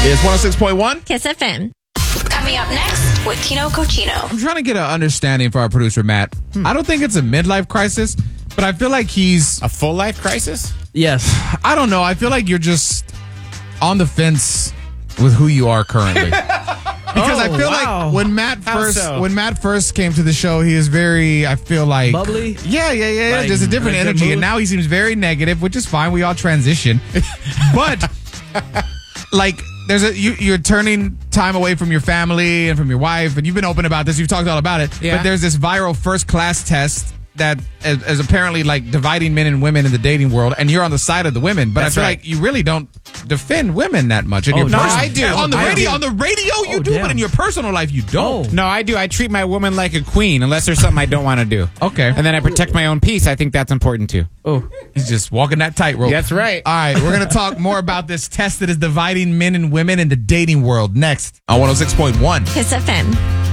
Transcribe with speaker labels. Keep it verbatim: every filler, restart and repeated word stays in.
Speaker 1: It's one oh six point one.
Speaker 2: Kiss F M.
Speaker 3: Coming up next with Tino Cochino.
Speaker 4: I'm trying to get an understanding for our producer, Matt. Hmm. I don't think it's a midlife crisis, but I feel like he's...
Speaker 5: A full life crisis?
Speaker 6: Yes.
Speaker 4: I don't know. I feel like you're just on the fence with who you are currently. Because
Speaker 6: oh,
Speaker 4: I feel
Speaker 6: wow.
Speaker 4: like when Matt
Speaker 5: How
Speaker 4: first
Speaker 5: so?
Speaker 4: when Matt first came to the show, he was very, I feel like...
Speaker 6: Bubbly?
Speaker 4: Yeah, yeah, yeah. yeah.
Speaker 6: Like,
Speaker 4: Just a different
Speaker 6: in a good
Speaker 4: energy.
Speaker 6: mood?
Speaker 4: And now he seems very negative, which is fine. We all transition. But, like... There's a you, you're turning time away from your family and from your wife, and you've been open about this. You've talked all about it.
Speaker 5: Yeah.
Speaker 4: But there's this viral first class test that is, is apparently like dividing men and women in the dating world, and you're on the side of the women. But
Speaker 5: That's
Speaker 4: I feel
Speaker 5: right.
Speaker 4: like you really don't defend women that much in
Speaker 6: Oh,
Speaker 4: your
Speaker 6: no,
Speaker 4: personal-
Speaker 5: I do.
Speaker 4: on the
Speaker 5: I
Speaker 4: radio.
Speaker 5: do.
Speaker 4: On the radio, you
Speaker 6: Oh,
Speaker 4: do,
Speaker 6: damn.
Speaker 4: but in your personal life, you don't.
Speaker 6: Oh.
Speaker 5: No, I do. I treat my woman like a queen unless there's something I don't want to do.
Speaker 4: Okay.
Speaker 5: And then I protect my own peace. I think that's important too.
Speaker 6: Oh.
Speaker 4: He's just walking that tightrope.
Speaker 5: That's right.
Speaker 4: All right, we're going to talk more about this test that is dividing men and women in the dating world next on one oh six point one.
Speaker 2: Kiss F M.